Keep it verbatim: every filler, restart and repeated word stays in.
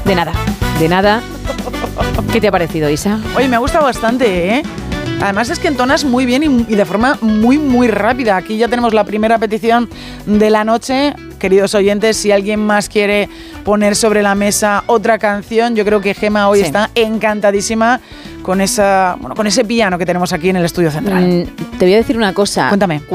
De nada, de nada. ¿Qué te ha parecido, Isa? Oye, me ha gustado bastante, ¿eh? Además es que entonas muy bien y, y de forma muy, muy rápida. Aquí ya tenemos la primera petición de la noche. Queridos oyentes, si alguien más quiere poner sobre la mesa otra canción, yo creo que Gemma hoy sí. está encantadísima con esa, bueno, con ese piano que tenemos aquí en el estudio central. Mm, te voy a decir una cosa. Cuéntame.